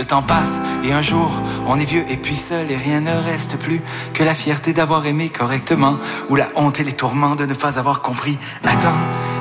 le temps passe et un jour on est vieux et puis seul et rien ne reste plus que la fierté d'avoir aimé correctement ou la honte et les tourments de ne pas avoir compris. Attends,